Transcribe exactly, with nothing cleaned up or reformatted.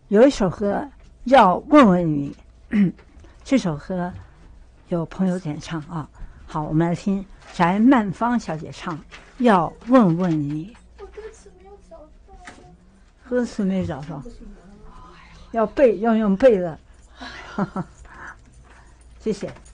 有一首歌要问问你，这首歌有朋友点唱啊。好，我们来听翟曼芳小姐唱《要问问你》。 我歌词没有找到。 歌词没找到，要背，要用背的。谢谢。